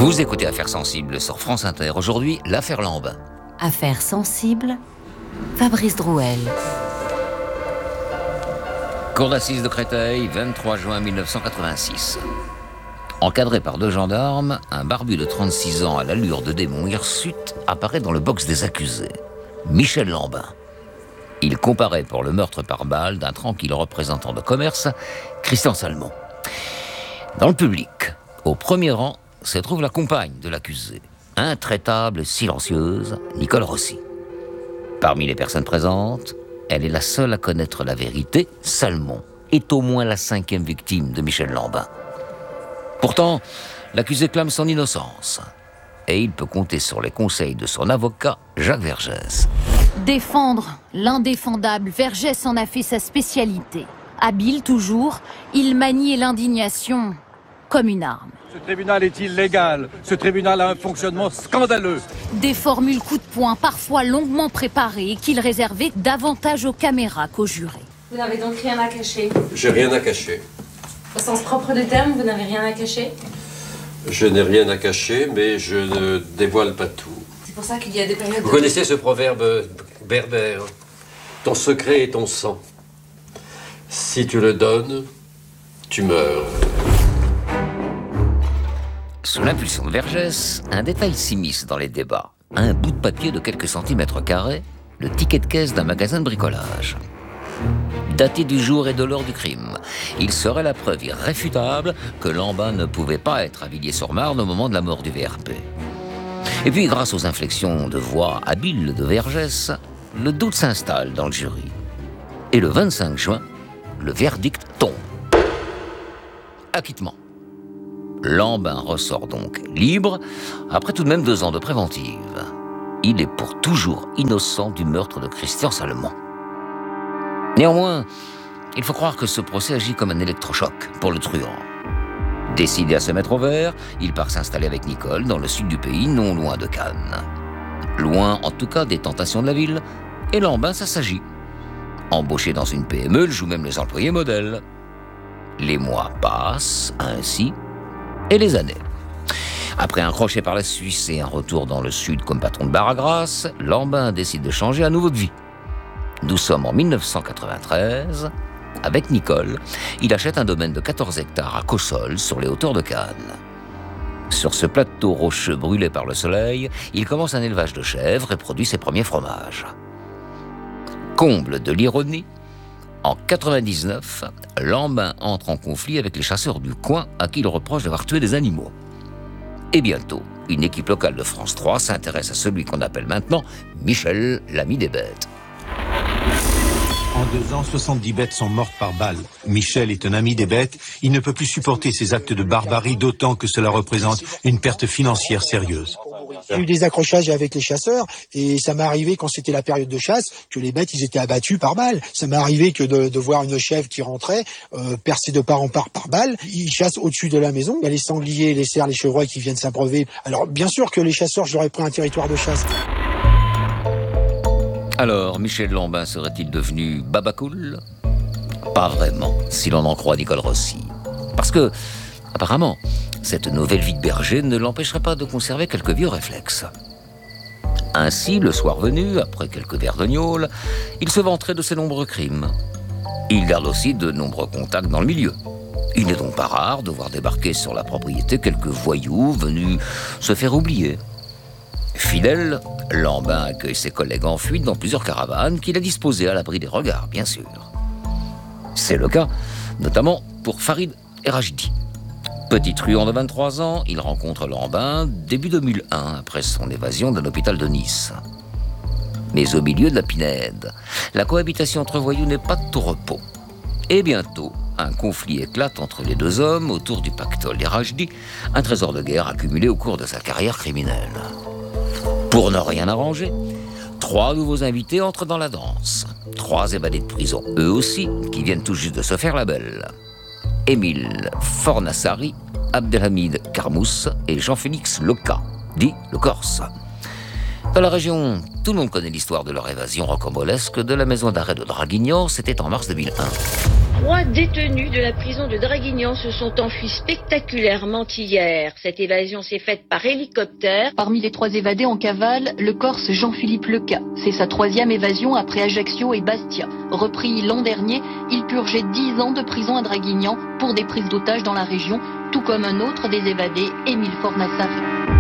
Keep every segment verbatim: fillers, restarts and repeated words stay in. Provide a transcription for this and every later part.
Vous écoutez Affaires sensibles sur France Inter. Aujourd'hui, l'affaire Lambin. Affaires sensibles, Fabrice Drouel. Cour d'assises de Créteil, vingt-trois juin mille neuf cent quatre-vingt-six. Encadré par deux gendarmes, un barbu de trente-six ans à l'allure de démon hirsute apparaît dans le box des accusés. Michel Lambin. Il comparaît pour le meurtre par balle d'un tranquille représentant de commerce, Christian Salmon. Dans le public, au premier rang, se trouve la compagne de l'accusé, intraitable et silencieuse, Nicole Rossi. Parmi les personnes présentes, elle est la seule à connaître la vérité. Salmon est au moins la cinquième victime de Michel Lambin. Pourtant, l'accusé clame son innocence. Et il peut compter sur les conseils de son avocat, Jacques Vergès. Défendre l'indéfendable, Vergès en a fait sa spécialité. Habile toujours, il maniait l'indignation comme une arme. Ce tribunal est illégal. Ce tribunal a un fonctionnement scandaleux. Des formules coup de poing, parfois longuement préparées, qu'il réservait davantage aux caméras qu'aux jurés. Vous n'avez donc rien à cacher? J'ai rien à cacher. Au sens propre du terme, vous n'avez rien à cacher? Je n'ai rien à cacher, mais je ne dévoile pas tout. C'est pour ça qu'il y a des périodes... Vous de... connaissez ce proverbe berbère? Ton secret est ton sang. Si tu le donnes, tu meurs. Sous l'impulsion de Vergès, un détail s'immisce dans les débats. Un bout de papier de quelques centimètres carrés, le ticket de caisse d'un magasin de bricolage. Daté du jour et de l'heure du crime, il serait la preuve irréfutable que Lambin ne pouvait pas être à Villiers-sur-Marne au moment de la mort du V R P. Et puis, grâce aux inflexions de voix habiles de Vergès, le doute s'installe dans le jury. Et le vingt-cinq juin, le verdict tombe. Acquittement. Lambin ressort donc libre, après tout de même deux ans de préventive. Il est pour toujours innocent du meurtre de Christian Salmon. Néanmoins, il faut croire que ce procès agit comme un électrochoc pour le truand. Décidé à se mettre au vert, il part s'installer avec Nicole dans le sud du pays, non loin de Cannes. Loin, en tout cas, des tentations de la ville, et Lambin, ça s'agit. Embauché dans une P M E, il joue même les employés modèles. Les mois passent ainsi, et les années. Après un crochet par la Suisse et un retour dans le sud comme patron de bar à Grasse, Lambin décide de changer à nouveau de vie. Nous sommes en mille neuf cent quatre-vingt-treize. Avec Nicole, il achète un domaine de quatorze hectares à Cossol, sur les hauteurs de Cannes. Sur ce plateau rocheux brûlé par le soleil, il commence un élevage de chèvres et produit ses premiers fromages. Comble de l'ironie, en quatre-vingt-dix-neuf, Lambin entre en conflit avec les chasseurs du coin à qui il reproche d'avoir tué des animaux. Et bientôt, une équipe locale de France trois s'intéresse à celui qu'on appelle maintenant Michel, l'ami des bêtes. En deux ans, soixante-dix bêtes sont mortes par balle. Michel est un ami des bêtes. Il ne peut plus supporter ces actes de barbarie, d'autant que cela représente une perte financière sérieuse. Il y a eu des accrochages avec les chasseurs et ça m'est arrivé quand c'était la période de chasse que les bêtes ils étaient abattus par balle. Ça m'est arrivé que de, de voir une chèvre qui rentrait euh, percée de part en part par balle. Ils chassent au-dessus de la maison. Il y a les sangliers, les cerfs, les chevreuils qui viennent s'abreuver. Alors bien sûr que les chasseurs, j'aurais pris un territoire de chasse. Alors, Michel Lambin serait-il devenu babacool? Pas vraiment, si l'on en croit Nicole Rossi. Parce que, apparemment, cette nouvelle vie de berger ne l'empêcherait pas de conserver quelques vieux réflexes. Ainsi, le soir venu, après quelques verres de gnôle, il se vanterait de ses nombreux crimes. Il garde aussi de nombreux contacts dans le milieu. Il n'est donc pas rare de voir débarquer sur la propriété quelques voyous venus se faire oublier. Fidèle, Lambin accueille ses collègues en fuite dans plusieurs caravanes qu'il a disposées à l'abri des regards, bien sûr. C'est le cas, notamment pour Farid Erajdi. Petit truand de vingt-trois ans, il rencontre Lambin début deux mille un, après son évasion d'un hôpital de Nice. Mais au milieu de la Pinède, la cohabitation entre voyous n'est pas de tout repos. Et bientôt, un conflit éclate entre les deux hommes autour du pactole d'Erajdi, un trésor de guerre accumulé au cours de sa carrière criminelle. Pour ne rien arranger, trois nouveaux invités entrent dans la danse. Trois évadés de prison, eux aussi, qui viennent tout juste de se faire la belle. Émile Fornassari, Abdelhamid Carmous et Jean-Félix Loca, dit le Corse. Dans la région, tout le monde connaît l'histoire de leur évasion rocambolesque de la maison d'arrêt de Draguignan, c'était en mars deux mille un. Trois détenus de la prison de Draguignan se sont enfuis spectaculairement hier. Cette évasion s'est faite par hélicoptère. Parmi les trois évadés en cavale, le Corse Jean-Philippe Leca. C'est sa troisième évasion après Ajaccio et Bastia. Repris l'an dernier, il purgeait dix ans de prison à Draguignan pour des prises d'otages dans la région, tout comme un autre des évadés, Émile Fornassari.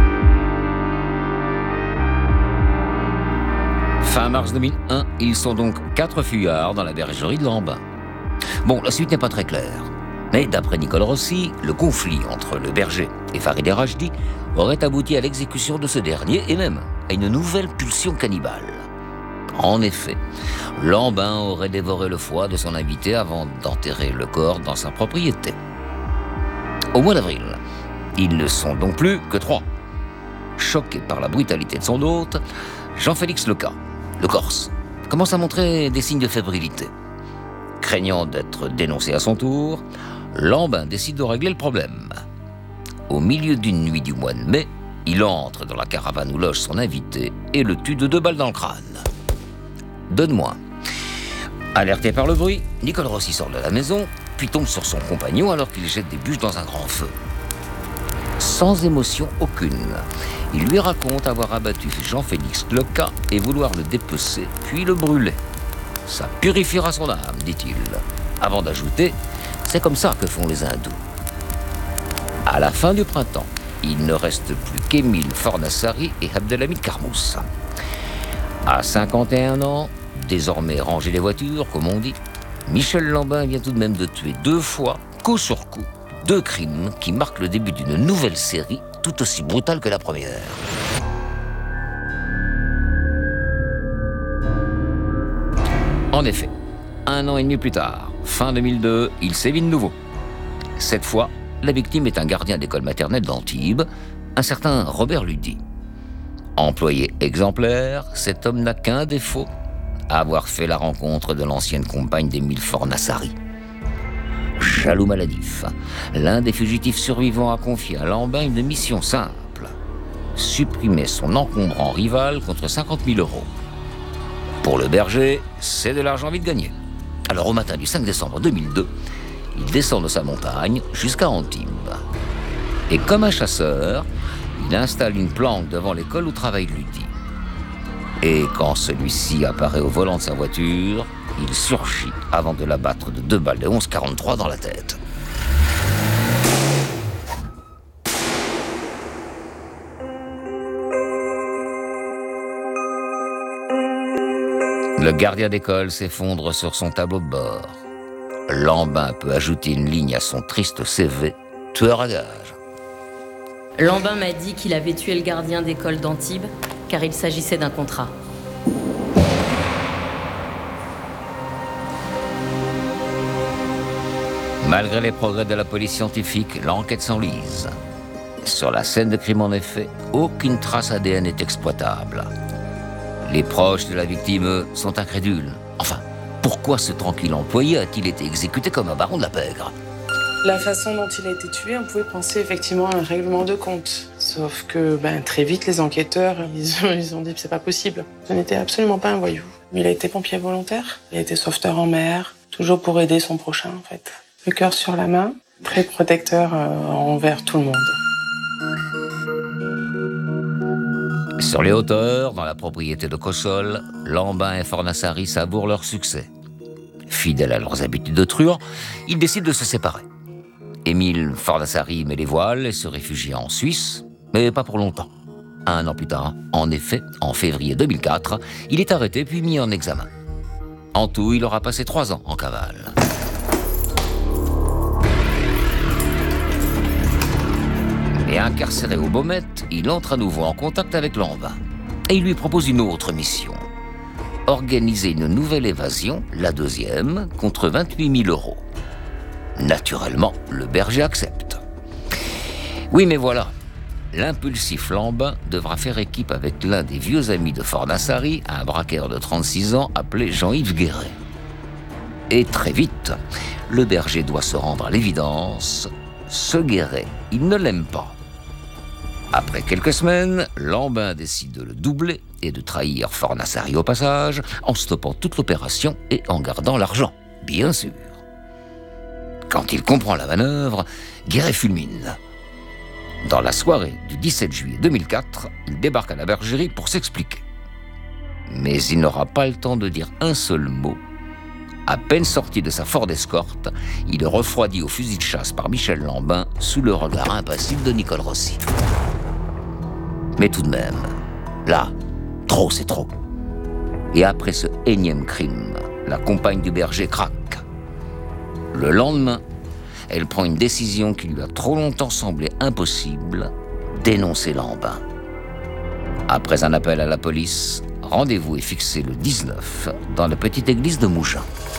Fin mars deux mille un, ils sont donc quatre fuyards dans la bergerie de Lambin. Bon, la suite n'est pas très claire. Mais d'après Nicole Rossi, le conflit entre le berger et Farid Errajdi aurait abouti à l'exécution de ce dernier et même à une nouvelle pulsion cannibale. En effet, Lambin aurait dévoré le foie de son invité avant d'enterrer le corps dans sa propriété. Au mois d'avril, ils ne sont donc plus que trois. Choqué par la brutalité de son hôte, Jean-Félix Leca, le Corse, commence à montrer des signes de fébrilité. Craignant d'être dénoncé à son tour, Lambin décide de régler le problème. Au milieu d'une nuit du mois de mai, il entre dans la caravane où loge son invité et le tue de deux balles dans le crâne. Donne-moi. Alerté par le bruit, Nicole Rossi sort de la maison, puis tombe sur son compagnon alors qu'il jette des bûches dans un grand feu. Sans émotion aucune, il lui raconte avoir abattu Jean-Félix Leca et vouloir le dépecer, puis le brûler. Ça purifiera son âme, dit-il, avant d'ajouter « c'est comme ça que font les hindous ». À la fin du printemps, il ne reste plus qu'Émile Fornassari et Abdelhamid Carmous. À cinquante et un ans, désormais rangé les voitures, comme on dit, Michel Lambin vient tout de même de tuer deux fois, coup sur coup, deux crimes qui marquent le début d'une nouvelle série tout aussi brutale que la première. En effet, un an et demi plus tard, fin deux mille deux, il sévit de nouveau. Cette fois, la victime est un gardien d'école maternelle d'Antibes, un certain Robert Ludy. Employé exemplaire, cet homme n'a qu'un défaut, avoir fait la rencontre de l'ancienne compagne d'Émile Fornassari. Jaloux maladif, l'un des fugitifs survivants a confié à Lambin une mission simple, supprimer son encombrant rival contre cinquante mille euros. Pour le berger, c'est de l'argent vite gagné. Alors au matin du cinq décembre deux mille deux, il descend de sa montagne jusqu'à Antibes. Et comme un chasseur, il installe une planque devant l'école où travaille Ludy. Et quand celui-ci apparaît au volant de sa voiture, il surgit avant de l'abattre de deux balles de onze quarante-trois dans la tête. Le gardien d'école s'effondre sur son tableau de bord. Lambin peut ajouter une ligne à son triste C V, tueur à gages. Lambin m'a dit qu'il avait tué le gardien d'école d'Antibes, car il s'agissait d'un contrat. Malgré les progrès de la police scientifique, l'enquête s'enlise. Sur la scène de crime, en effet, aucune trace A D N n'est exploitable. Les proches de la victime, eux, sont incrédules. Enfin, pourquoi ce tranquille employé a-t-il été exécuté comme un baron de la pègre ? La façon dont il a été tué, on pouvait penser effectivement à un règlement de compte. Sauf que ben, très vite, les enquêteurs, ils ont, ils ont dit que c'est pas possible. Ce n'était absolument pas un voyou. Il a été pompier volontaire, il a été sauveteur en mer, toujours pour aider son prochain en fait. Le cœur sur la main, très protecteur euh, envers tout le monde. Sur les hauteurs, dans la propriété de Cossol, Lambin et Fornassari savourent leur succès. Fidèles à leurs habitudes de truands, ils décident de se séparer. Émile Fornassari met les voiles et se réfugie en Suisse, mais pas pour longtemps. Un an plus tard, en effet, en février deux mille quatre, il est arrêté puis mis en examen. En tout, il aura passé trois ans en cavale. Et incarcéré au Baumette, il entre à nouveau en contact avec Lambin. Et il lui propose une autre mission. Organiser une nouvelle évasion, la deuxième, contre vingt-huit mille euros. Naturellement, le berger accepte. Oui, mais voilà. L'impulsif Lambin devra faire équipe avec l'un des vieux amis de Fornassari, un braqueur de trente-six ans appelé Jean-Yves Guéret. Et très vite, le berger doit se rendre à l'évidence. Ce Guéret, il ne l'aime pas. Après quelques semaines, Lambin décide de le doubler et de trahir Fornassari au passage, en stoppant toute l'opération et en gardant l'argent, bien sûr. Quand il comprend la manœuvre, Guéret fulmine. Dans la soirée du dix-sept juillet deux mille quatre, il débarque à la bergerie pour s'expliquer. Mais il n'aura pas le temps de dire un seul mot. À peine sorti de sa Ford Escort, il est refroidi au fusil de chasse par Michel Lambin sous le regard impassible de Nicole Rossi. Mais tout de même, là, trop c'est trop. Et après ce énième crime, la compagne du berger craque. Le lendemain, elle prend une décision qui lui a trop longtemps semblé impossible, dénoncer Lambin. Après un appel à la police, rendez-vous est fixé le dix-neuf dans la petite église de Mougins.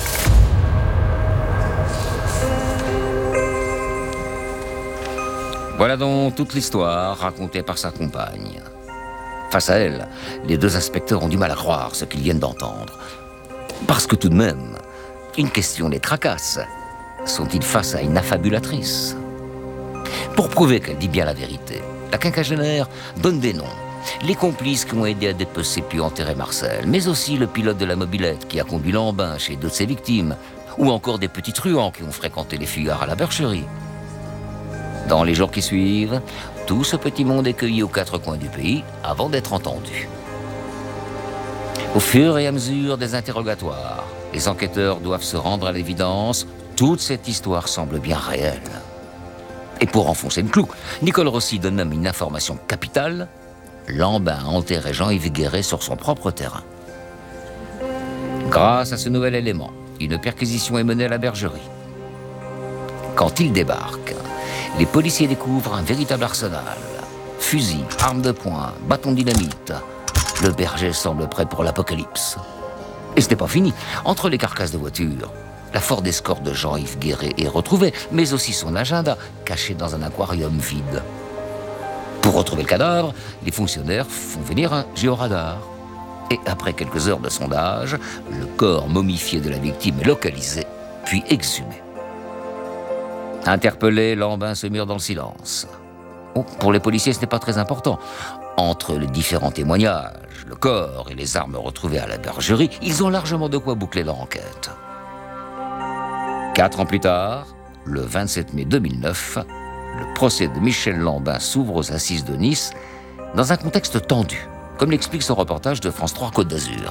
Voilà donc toute l'histoire racontée par sa compagne. Face à elle, les deux inspecteurs ont du mal à croire ce qu'ils viennent d'entendre. Parce que tout de même, une question les tracasse. Sont-ils face à une affabulatrice? Pour prouver qu'elle dit bien la vérité, la quinquagénaire donne des noms. Les complices qui ont aidé à dépecer puis enterrer Marcel, mais aussi le pilote de la mobilette qui a conduit Lambin chez deux de ses victimes, ou encore des petits truands qui ont fréquenté les fuyards à la bergerie. Dans les jours qui suivent, tout ce petit monde est cueilli aux quatre coins du pays avant d'être entendu. Au fur et à mesure des interrogatoires, les enquêteurs doivent se rendre à l'évidence, toute cette histoire semble bien réelle. Et pour enfoncer le clou, Nicole Rossi donne même une information capitale: Lambin a enterré Jean-Yves Guéret sur son propre terrain. Grâce à ce nouvel élément, une perquisition est menée à la bergerie. Quand ils débarquent, les policiers découvrent un véritable arsenal. Fusils, armes de poing, bâtons de dynamite. Le berger semble prêt pour l'apocalypse. Et ce n'est pas fini. Entre les carcasses de voitures, la Ford Escort de Jean-Yves Guéret est retrouvée, mais aussi son agenda, caché dans un aquarium vide. Pour retrouver le cadavre, les fonctionnaires font venir un géoradar. Et après quelques heures de sondage, le corps momifié de la victime est localisé, puis exhumé. Interpellé, Lambin se mure dans le silence. Oh, pour les policiers, ce n'est pas très important. Entre les différents témoignages, le corps et les armes retrouvées à la bergerie, ils ont largement de quoi boucler leur enquête. Quatre ans plus tard, le vingt-sept mai deux mille neuf, le procès de Michel Lambin s'ouvre aux assises de Nice dans un contexte tendu, comme l'explique son reportage de France trois Côte d'Azur.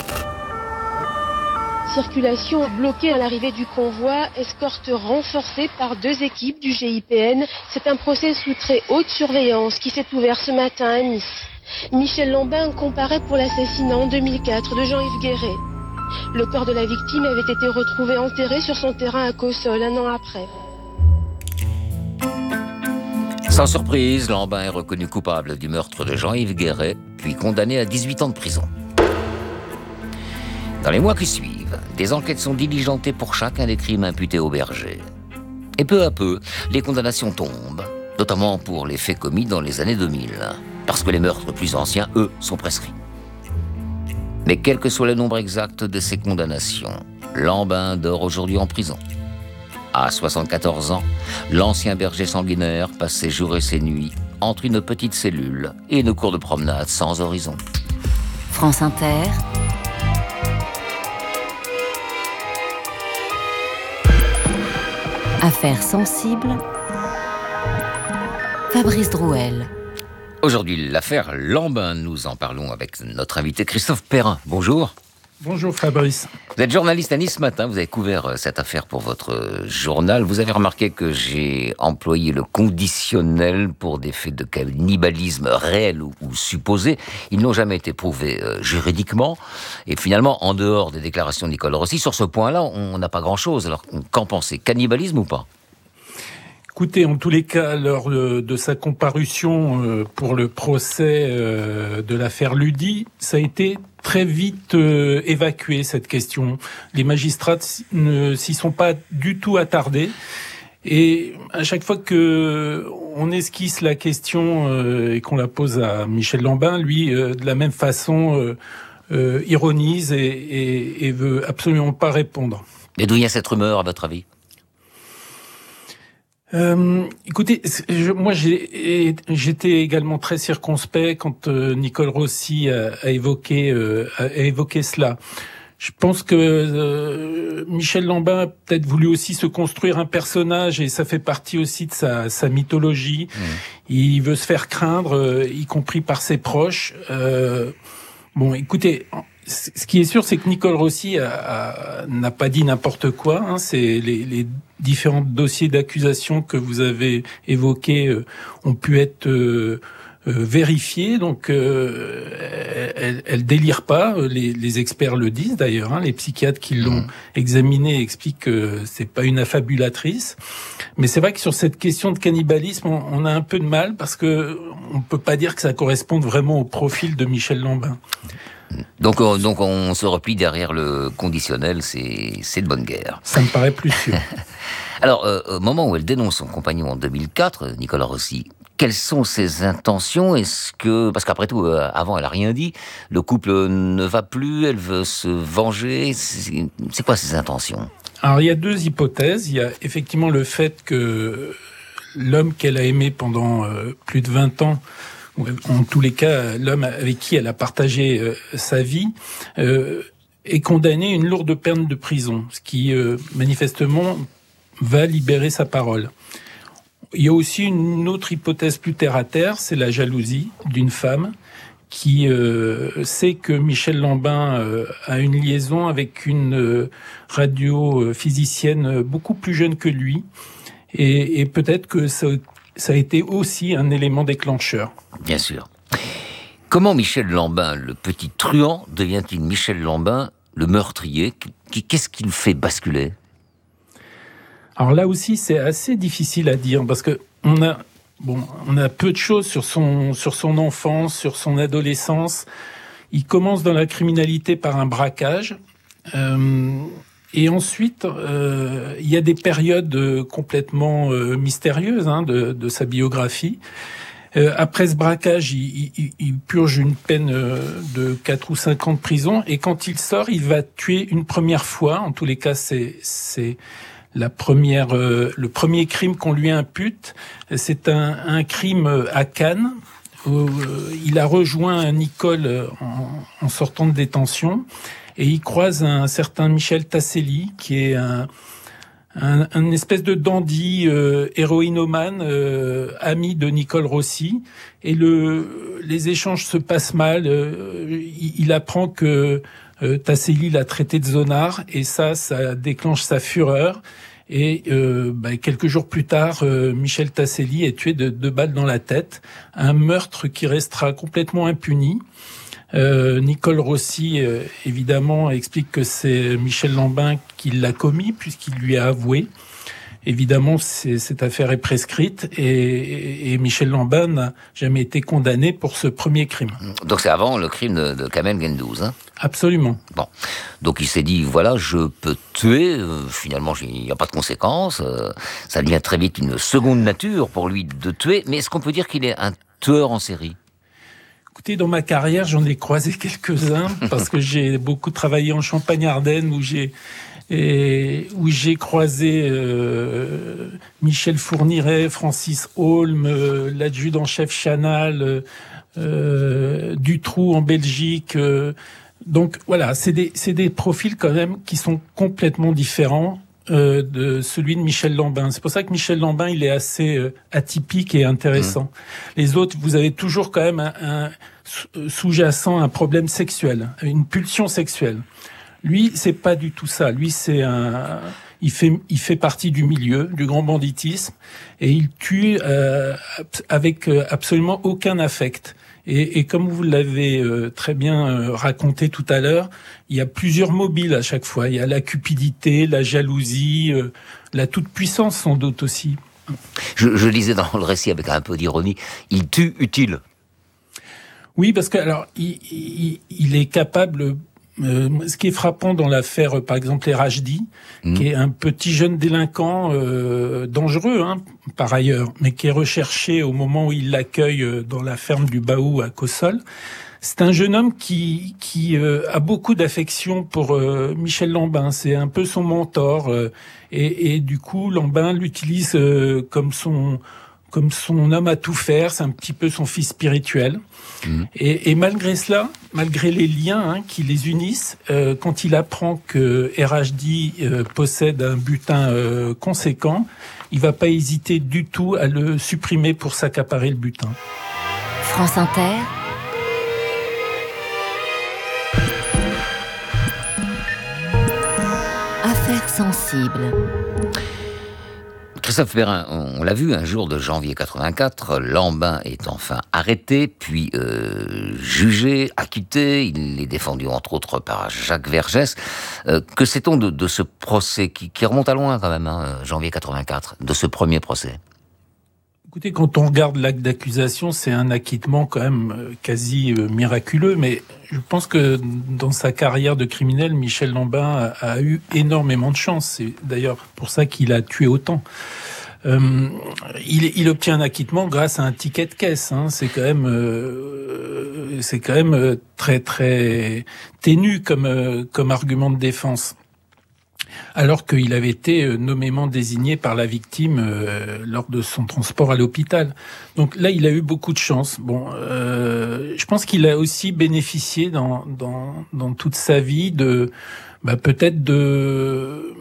Circulation bloquée à l'arrivée du convoi, escorte renforcée par deux équipes du G I P N. C'est un procès sous très haute surveillance qui s'est ouvert ce matin à Nice. Michel Lambin comparaît pour l'assassinat en deux mille quatre de Jean-Yves Guéret. Le corps de la victime avait été retrouvé enterré sur son terrain à Cossol un an après. Sans surprise, Lambin est reconnu coupable du meurtre de Jean-Yves Guéret, puis condamné à dix-huit ans de prison. Dans les mois qui suivent, des enquêtes sont diligentées pour chacun des crimes imputés au berger. Et peu à peu, les condamnations tombent, notamment pour les faits commis dans les années deux mille, parce que les meurtres plus anciens, eux, sont prescrits. Mais quel que soit le nombre exact de ces condamnations, Lambin dort aujourd'hui en prison. À soixante-quatorze ans, l'ancien berger sanguinaire passe ses jours et ses nuits entre une petite cellule et une cour de promenade sans horizon. France Inter. Affaire sensible. Fabrice Drouel. Aujourd'hui, l'affaire Lambin, nous en parlons avec notre invité Christophe Perrin. Bonjour. Bonjour Fabrice. Vous êtes journaliste à Nice ce matin, vous avez couvert cette affaire pour votre journal. Vous avez remarqué que j'ai employé le conditionnel pour des faits de cannibalisme réels ou, ou supposés. Ils n'ont jamais été prouvés euh, juridiquement. Et finalement, en dehors des déclarations de Nicole Rossi, sur ce point-là, on n'a pas grand-chose. Alors, qu'en pensez? Cannibalisme ou pas? Écoutez, en tous les cas, lors de sa comparution pour le procès de l'affaire Ludi, ça a été très vite évacué, cette question. Les magistrats ne s'y sont pas du tout attardés. Et à chaque fois que on esquisse la question et qu'on la pose à Michel Lambin, lui, de la même façon, ironise et, et, et veut absolument pas répondre. Mais d'où vient cette rumeur, à votre avis ? Euh, écoutez, je, moi j'ai, j'étais également très circonspect quand euh, Nicole Rossi a, a évoqué, euh, a évoqué cela. Je pense que euh, Michel Lambin a peut-être voulu aussi se construire un personnage et ça fait partie aussi de sa, sa mythologie. Mmh. Il veut se faire craindre, euh, y compris par ses proches. Euh, bon, écoutez, ce qui est sûr, c'est que Nicole Rossi a, a, n'a pas dit n'importe quoi. Hein. C'est les, les différents dossiers d'accusation que vous avez évoqués euh, ont pu être euh, Euh, vérifiée, donc euh, elle, elle délire pas. Les, les experts le disent d'ailleurs. Hein, les psychiatres qui l'ont mmh. examinée expliquent que c'est pas une affabulatrice. Mais c'est vrai que sur cette question de cannibalisme, on, on a un peu de mal parce que on peut pas dire que ça corresponde vraiment au profil de Michel Lambin. Donc, on, donc on se replie derrière le conditionnel, c'est, c'est de bonne guerre. Ça me paraît plus sûr. Alors, euh, au moment où elle dénonce son compagnon en deux mille quatre, Nicolas Rossi, quelles sont ses intentions? Est-ce que, parce qu'après tout, euh, avant elle a rien dit, le couple ne va plus, elle veut se venger, c'est, c'est quoi ses intentions? Alors il y a deux hypothèses. Il y a effectivement le fait que l'homme qu'elle a aimé pendant euh, plus de vingt ans, en tous les cas l'homme avec qui elle a partagé euh, sa vie, euh, est condamné à une lourde peine de prison, ce qui euh, manifestement va libérer sa parole. Il y a aussi une autre hypothèse plus terre-à-terre, c'est la jalousie d'une femme qui euh, sait que Michel Lambin euh, a une liaison avec une euh, radiophysicienne beaucoup plus jeune que lui, et, et peut-être que ça, ça a été aussi un élément déclencheur. Bien sûr. Comment Michel Lambin, le petit truand, devient-il Michel Lambin, le meurtrier? Qu'est-ce qui le fait basculer? Alors là aussi, c'est assez difficile à dire parce que on a, bon, on a peu de choses sur son, sur son enfance, sur son adolescence. Il commence dans la criminalité par un braquage, euh, et ensuite euh, il y a des périodes complètement euh, mystérieuses hein, de, de sa biographie. Euh, après ce braquage, il, il, il purge une peine de quatre ou cinq ans de prison, et quand il sort, il va tuer une première fois. En tous les cas, c'est, c'est la première, euh, le premier crime qu'on lui impute. C'est un, un crime à Cannes, où euh, il a rejoint Nicole en, en sortant de détention, et il croise un certain Michel Tasselli, qui est un Un, un espèce de dandy euh, héroïnomane, euh, ami de Nicole Rossi, et le, les échanges se passent mal. Euh, il, il apprend que euh, Tasselli l'a traité de zonard, et ça, ça déclenche sa fureur. Et euh, bah, quelques jours plus tard, euh, Michel Tasselli est tué de deux balles dans la tête, un meurtre qui restera complètement impuni. Euh, Nicole Rossi, euh, évidemment, explique que c'est Michel Lambin qui l'a commis, puisqu'il lui a avoué. Évidemment, c'est, cette affaire est prescrite, et, et Michel Lambin n'a jamais été condamné pour ce premier crime. Donc c'est avant le crime de, de Kamel Gendouzi, hein? Absolument. Bon, donc il s'est dit, voilà, je peux tuer, euh, finalement il n'y a pas de conséquences, euh, ça devient très vite une seconde nature pour lui de tuer, mais est-ce qu'on peut dire qu'il est un tueur en série? Écoutez, dans ma carrière, j'en ai croisé quelques-uns parce que j'ai beaucoup travaillé en Champagne-Ardenne, où j'ai et où j'ai croisé euh, Michel Fourniret, Francis Holm, euh, l'adjudant-chef Chanal, euh, Dutroux en Belgique. Euh, donc voilà, c'est des c'est des profils quand même qui sont complètement différents euh, de celui de Michel Lambin. C'est pour ça que Michel Lambin, il est assez euh, atypique et intéressant. Mmh. Les autres, vous avez toujours quand même un, un sous-jacent, un problème sexuel, une pulsion sexuelle. Lui, c'est pas du tout ça. Lui, c'est un, il fait, il fait partie du milieu, du grand banditisme, et il tue euh, avec absolument aucun affect. Et, et comme vous l'avez euh, très bien euh, raconté tout à l'heure, il y a plusieurs mobiles à chaque fois. Il y a la cupidité, la jalousie, euh, la toute-puissance sans doute aussi. Je, je lisais dans le récit avec un peu d'ironie, il tue utile. Oui, parce que alors il, il, il est capable. Euh, ce qui est frappant dans l'affaire, par exemple, Erhajdi, mmh. qui est un petit jeune délinquant euh, dangereux, hein, par ailleurs, mais qui est recherché au moment où il l'accueille dans la ferme du Baou à Cossol. C'est un jeune homme qui qui euh, a beaucoup d'affection pour euh, Michel Lambin. C'est un peu son mentor, euh, et, et du coup, Lambin l'utilise euh, comme son comme son homme à tout faire, c'est un petit peu son fils spirituel. Mmh. Et, et malgré cela, malgré les liens hein, qui les unissent, euh, quand il apprend que R H D euh, possède un butin euh, conséquent, il va pas hésiter du tout à le supprimer pour s'accaparer le butin. France Inter. Affaires sensibles. Christophe Perrin, on l'a vu un jour de janvier quatre-vingt-quatre, Lambin est enfin arrêté, puis euh, jugé, acquitté. Il est défendu entre autres par Jacques Vergès. Euh, que sait-on de, de ce procès qui, qui remonte à loin quand même, hein, janvier quatre-vingt-quatre, de ce premier procès? Écoutez, quand on regarde l'acte d'accusation, c'est un acquittement quand même quasi miraculeux, mais je pense que dans sa carrière de criminel, Michel Lambin a, a eu énormément de chance. C'est d'ailleurs pour ça qu'il a tué autant. Euh, il, il obtient un acquittement grâce à un ticket de caisse. Hein. C'est quand même, euh, c'est quand même très très ténu comme euh, comme argument de défense. Alors qu'il avait été nommément désigné par la victime euh, lors de son transport à l'hôpital. Donc là, il a eu beaucoup de chance. Bon, euh, je pense qu'il a aussi bénéficié dans dans dans toute sa vie de bah, peut-être de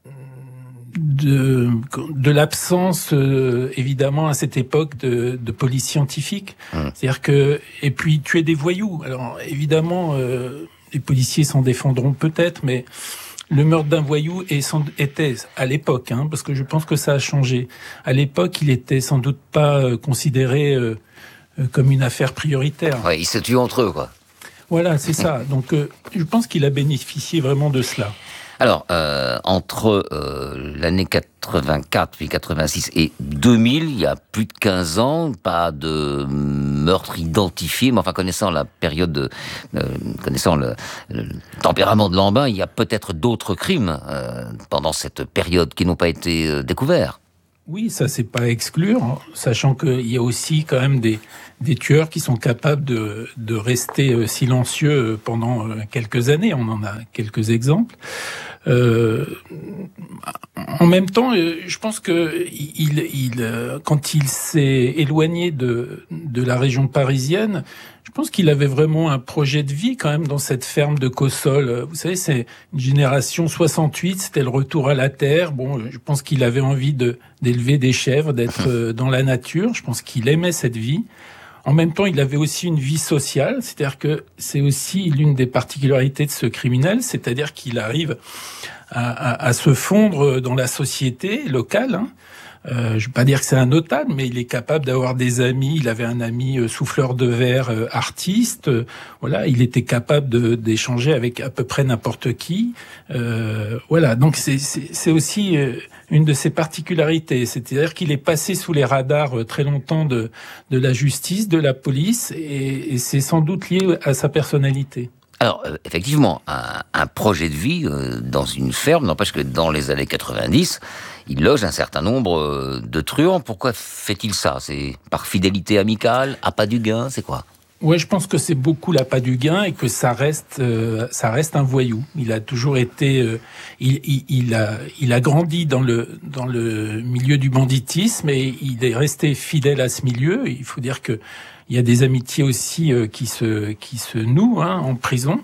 de de l'absence euh, évidemment à cette époque de, de police scientifique. Mmh. C'est-à-dire que et puis tuer des voyous. Alors évidemment, euh, les policiers s'en défendront peut-être, mais le meurtre d'un voyou était, à l'époque, hein, parce que je pense que ça a changé. À l'époque, il était sans doute pas considéré euh, comme une affaire prioritaire. Ouais, ils se tuent entre eux, quoi. Voilà, c'est ça. Donc, euh, je pense qu'il a bénéficié vraiment de cela. Alors, euh, entre euh, l'année quatre-vingt-quatre, puis quatre-vingt-six et deux mille, il y a plus de quinze ans, pas de meurtre identifié, mais enfin, connaissant la période, de, euh, connaissant le, le tempérament de Lambin, il y a peut-être d'autres crimes euh, pendant cette période qui n'ont pas été euh, découverts. Oui, ça c'est pas à exclure, hein, sachant qu'il y a aussi quand même des, des tueurs qui sont capables de, de rester silencieux pendant quelques années. On en a quelques exemples. Euh, en même temps, je pense que il, il, quand il s'est éloigné de, de la région parisienne, je pense qu'il avait vraiment un projet de vie quand même dans cette ferme de Cossol. Vous savez, c'est une génération soixante-huit, c'était le retour à la terre. Bon, je pense qu'il avait envie de d'élever des chèvres, d'être dans la nature. Je pense qu'il aimait cette vie. En même temps, il avait aussi une vie sociale, c'est-à-dire que c'est aussi l'une des particularités de ce criminel, c'est-à-dire qu'il arrive à, à, à se fondre dans la société locale. Hein. Euh, je ne vais pas dire que c'est un notable, mais il est capable d'avoir des amis. Il avait un ami euh, souffleur de verre, euh, artiste. Euh, voilà, il était capable de, d'échanger avec à peu près n'importe qui. Euh, voilà, donc c'est, c'est, c'est aussi euh, une de ses particularités. C'est-à-dire qu'il est passé sous les radars euh, très longtemps de, de la justice, de la police, et, et c'est sans doute lié à sa personnalité. Alors, euh, effectivement, un, un projet de vie euh, dans une ferme n'empêche que dans les années quatre-vingt-dix, il loge un certain nombre euh, de truands. Pourquoi fait-il ça? C'est par fidélité amicale, appât du gain, c'est quoi? Ouais, je pense que c'est beaucoup l'appât du gain et que ça reste, euh, ça reste un voyou. Il a toujours été, euh, il, il, il a, il a grandi dans le dans le milieu du banditisme et il est resté fidèle à ce milieu. Il faut dire que il y a des amitiés aussi euh, qui se qui se nouent hein, en prison.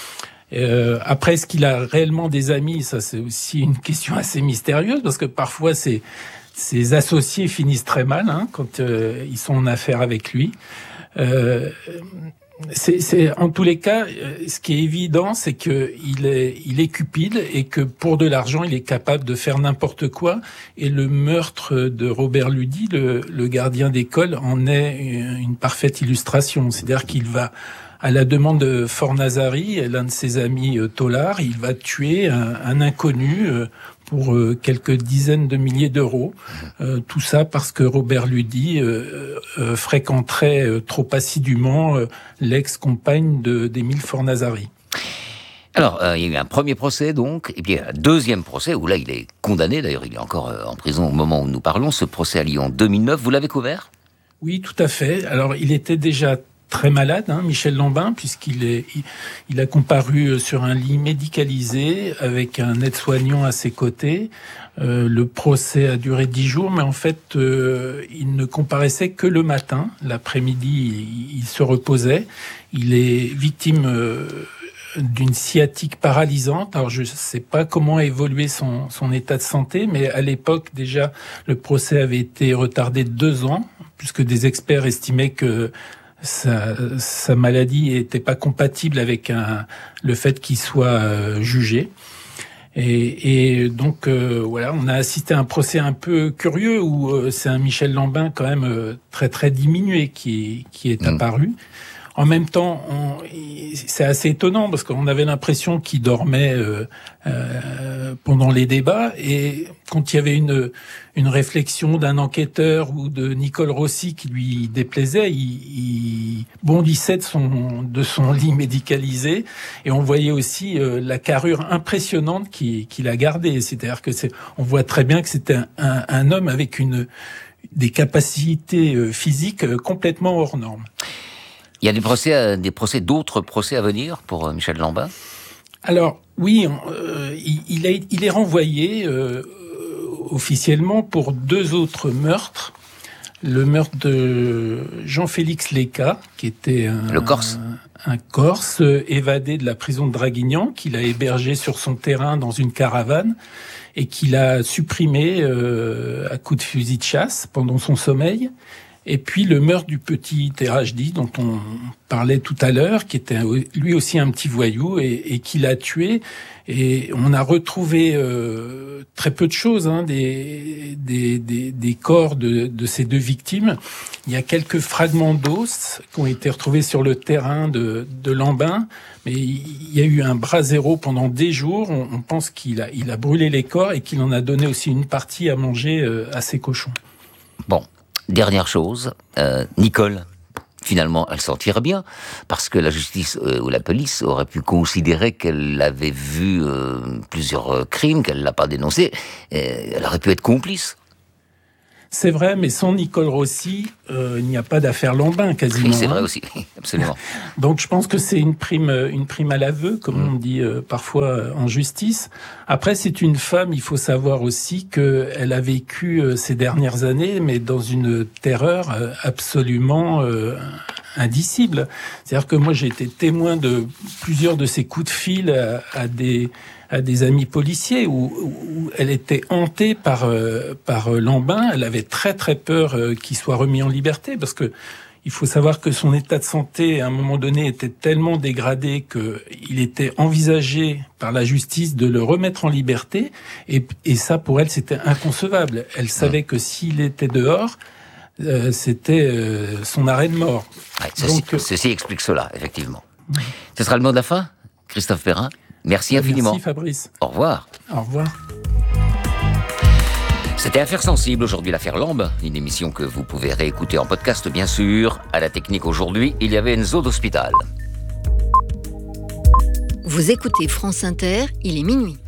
Euh, après, est-ce qu'il a réellement des amis? Ça, c'est aussi une question assez mystérieuse parce que parfois, ses, ses associés finissent très mal hein, quand euh, ils sont en affaire avec lui. Euh, c'est, c'est, en tous les cas, ce qui est évident, c'est que il est, il est cupide et que pour de l'argent, il est capable de faire n'importe quoi. Et le meurtre de Robert Ludy, le, le gardien d'école, en est une, une parfaite illustration. C'est-à-dire qu'il va, à la demande de Fornazari, l'un de ses amis euh, Tollard, il va tuer un, un inconnu euh, pour euh, quelques dizaines de milliers d'euros. Euh, tout ça parce que Robert Ludy euh, euh, fréquenterait euh, trop assidûment euh, l'ex-compagne de, d'Émile Fornazari. Alors, euh, il y a eu un premier procès, donc, et puis un deuxième procès, où là, il est condamné, d'ailleurs, il est encore euh, en prison au moment où nous parlons. Ce procès a lieu en deux mille neuf, vous l'avez couvert? Oui, tout à fait. Alors, il était déjà très malade, hein, Michel Lambin, puisqu'il est, il, il a comparu sur un lit médicalisé avec un aide-soignant à ses côtés. Euh, le procès a duré dix jours, mais en fait, euh, il ne comparaissait que le matin. L'après-midi, il, il se reposait. Il est victime euh, d'une sciatique paralysante. Alors, je ne sais pas comment a évolué son, son état de santé, mais à l'époque, déjà, le procès avait été retardé de deux ans, puisque des experts estimaient que sa, sa maladie n'était pas compatible avec un, le fait qu'il soit euh, jugé. Et, et donc, euh, voilà, on a assisté à un procès un peu curieux où euh, c'est un Michel Lambin quand même euh, très, très diminué qui, qui est mmh. apparu. En même temps, on, c'est assez étonnant parce qu'on avait l'impression qu'il dormait euh, euh, pendant les débats, et quand il y avait une, une réflexion d'un enquêteur ou de Nicole Rossi qui lui déplaisait, il, il bondissait de son, de son lit médicalisé, et on voyait aussi euh, la carrure impressionnante qu'il, qu'il a gardée. C'est-à-dire que c'est, on voit très bien que c'était un, un, un homme avec une, des capacités physiques complètement hors normes. Il y a des procès, des procès, d'autres procès à venir pour Michel Lambin ? Alors, oui, euh, il, il, a, il est renvoyé euh, officiellement pour deux autres meurtres. Le meurtre de Jean-Félix Léca, qui était un, le Corse. un, un Corse évadé de la prison de Draguignan, qu'il a hébergé sur son terrain dans une caravane et qu'il a supprimé euh, à coups de fusil de chasse pendant son sommeil. Et puis le meurtre du petit Terajdi, dont on parlait tout à l'heure, qui était lui aussi un petit voyou et, et qui l'a tué. Et on a retrouvé euh, très peu de choses, hein, des, des, des, des corps de, de ces deux victimes. Il y a quelques fragments d'os qui ont été retrouvés sur le terrain de, de Lambin, mais il y a eu un brasero pendant des jours. On, on pense qu'il a, il a brûlé les corps et qu'il en a donné aussi une partie à manger euh, à ses cochons. Bon. Dernière chose, euh, Nicole, finalement, elle s'en tire bien, parce que la justice euh, ou la police aurait pu considérer qu'elle avait vu euh, plusieurs crimes, qu'elle l'a pas dénoncé, et elle aurait pu être complice. C'est vrai, mais sans Nicole Rossi, euh, il n'y a pas d'affaire Lambin, quasiment. Oui, c'est vrai aussi, absolument. Donc je pense que c'est une prime, une prime à l'aveu, comme mmh. on dit euh, parfois en justice. Après, c'est une femme, il faut savoir aussi qu'elle a vécu euh, ces dernières années, mais dans une terreur euh, absolument euh, indicible. C'est-à-dire que moi, j'ai été témoin de plusieurs de ces coups de fil à, à des... à des amis policiers où, où elle était hantée par euh, par Lambin. Elle avait très très peur euh, qu'il soit remis en liberté, parce que il faut savoir que son état de santé à un moment donné était tellement dégradé que il était envisagé par la justice de le remettre en liberté, et, et ça pour elle c'était inconcevable. Elle savait que s'il était dehors, euh, c'était euh, son arrêt de mort. Ouais, ceci, Donc, ceci explique cela, effectivement. Ouais. Ce sera le mot de la fin, Christophe Perrin. Merci infiniment. Merci Fabrice. Au revoir. Au revoir. C'était Affaires sensibles, aujourd'hui l'affaire Lambe, une émission que vous pouvez réécouter en podcast bien sûr. À la technique aujourd'hui, il y avait Enzo d'Hospital. Vous écoutez France Inter, il est minuit.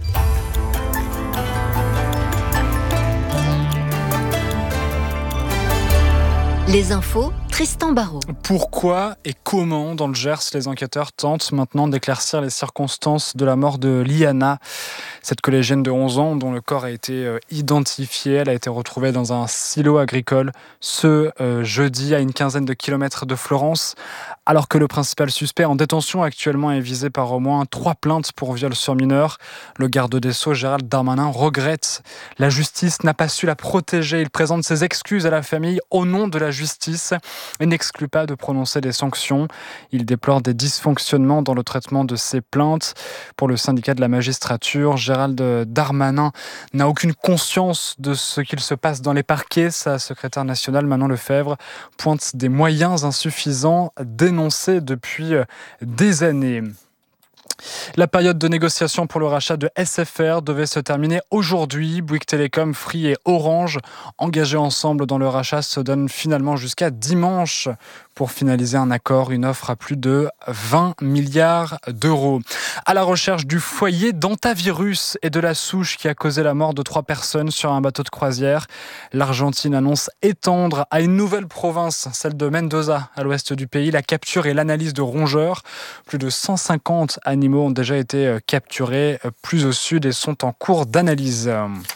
Les infos, Tristan Barraud. Pourquoi et comment, dans le Gers, les enquêteurs tentent maintenant d'éclaircir les circonstances de la mort de Liana, cette collégienne de onze ans dont le corps a été identifié. Elle a été retrouvée dans un silo agricole ce euh, jeudi à une quinzaine de kilomètres de Florence, alors que le principal suspect en détention actuellement est visé par au moins trois plaintes pour viol sur mineur. Le garde des Sceaux, Gérald Darmanin, regrette. La justice n'a pas su la protéger. Il présente ses excuses à la famille au nom de la justice et n'exclut pas de prononcer des sanctions. Il déplore des dysfonctionnements dans le traitement de ces plaintes. Pour le syndicat de la magistrature, Gérald Darmanin n'a aucune conscience de ce qu'il se passe dans les parquets. Sa secrétaire nationale, Manon Lefebvre, pointe des moyens insuffisants dénoncés depuis des années. La période de négociation pour le rachat de S F R devait se terminer aujourd'hui. Bouygues Telecom, Free et Orange, engagés ensemble dans le rachat, se donnent finalement jusqu'à dimanche pour finaliser un accord, une offre à plus de vingt milliards d'euros. À la recherche du foyer d'hantavirus et de la souche qui a causé la mort de trois personnes sur un bateau de croisière, l'Argentine annonce étendre à une nouvelle province, celle de Mendoza, à l'ouest du pays, la capture et l'analyse de rongeurs. Plus de cent cinquante animaux ont déjà été capturés plus au sud et sont en cours d'analyse.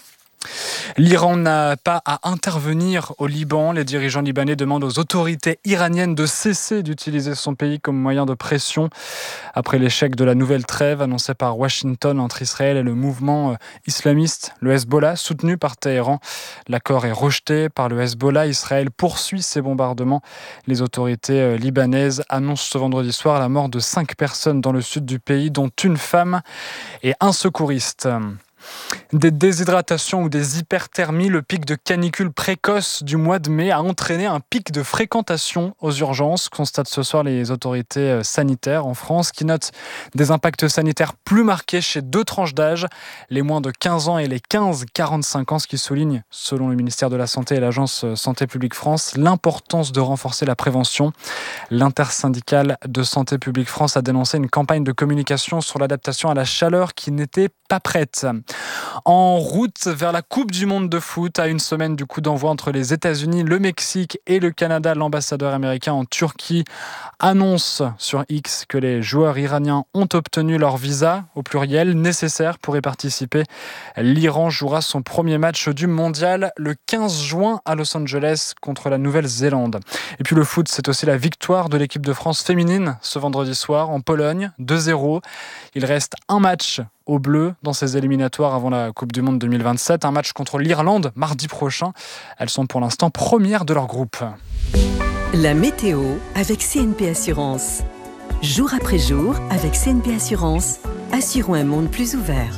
L'Iran n'a pas à intervenir au Liban. Les dirigeants libanais demandent aux autorités iraniennes de cesser d'utiliser son pays comme moyen de pression après l'échec de la nouvelle trêve annoncée par Washington entre Israël et le mouvement islamiste, le Hezbollah, soutenu par Téhéran. L'accord est rejeté par le Hezbollah. Israël poursuit ses bombardements. Les autorités libanaises annoncent ce vendredi soir la mort de cinq personnes dans le sud du pays, dont une femme et un secouriste. Des déshydratations ou des hyperthermies, le pic de canicule précoce du mois de mai a entraîné un pic de fréquentation aux urgences, constatent ce soir les autorités sanitaires en France, qui notent des impacts sanitaires plus marqués chez deux tranches d'âge, les moins de quinze ans et les quinze à quarante-cinq ans, ce qui souligne, selon le ministère de la Santé et l'Agence Santé publique France, l'importance de renforcer la prévention. L'intersyndicale de Santé publique France a dénoncé une campagne de communication sur l'adaptation à la chaleur qui n'était pas prête. En route vers la Coupe du Monde de foot, à une semaine du coup d'envoi entre les États-Unis, le Mexique et le Canada, l'ambassadeur américain en Turquie annonce sur X que les joueurs iraniens ont obtenu leur visa, au pluriel, nécessaire pour y participer. L'Iran jouera son premier match du mondial le quinze juin à Los Angeles contre la Nouvelle-Zélande. Et puis le foot, c'est aussi la victoire de l'équipe de France féminine ce vendredi soir en Pologne, deux zéro. Il reste un match aux Bleus dans ces éliminatoires avant la Coupe du Monde deux mille vingt-sept. Un match contre l'Irlande mardi prochain. Elles sont pour l'instant premières de leur groupe. La météo avec C N P Assurance. Jour après jour, avec C N P Assurance, assurons un monde plus ouvert.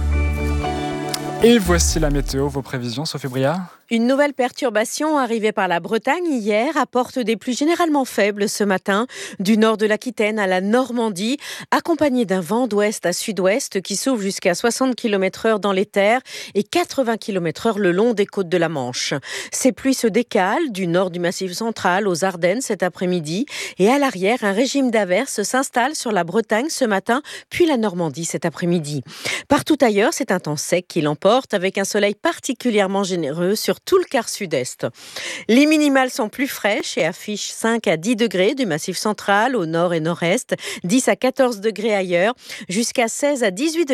Et voici la météo, vos prévisions, Sophie Briard. Une nouvelle perturbation arrivée par la Bretagne hier apporte des pluies généralement faibles ce matin, du nord de l'Aquitaine à la Normandie, accompagnée d'un vent d'ouest à sud-ouest qui souffle jusqu'à soixante kilomètres heure dans les terres et quatre-vingts kilomètres heure le long des côtes de la Manche. Ces pluies se décalent du nord du Massif central aux Ardennes cet après-midi et à l'arrière, un régime d'averses s'installe sur la Bretagne ce matin, puis la Normandie cet après-midi. Partout ailleurs, c'est un temps sec qui l'emporte avec un soleil particulièrement généreux sur tout le quart sud-est. Les minimales sont plus fraîches et affichent cinq à dix degrés du Massif central au nord et nord-est, dix à quatorze degrés ailleurs, jusqu'à seize à dix-huit degrés